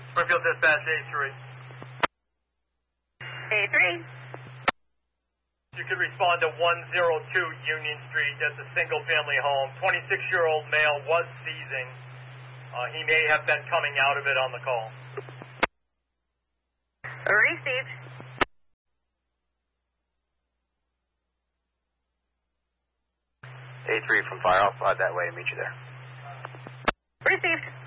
Springfield Dispatch, A3. A3. You could respond to 102 Union Street. That's a single-family home. 26-year-old male was seizing. He may have been coming out of it on the call. Received. A3 from Fire. I'll slide that way and meet you there. Received.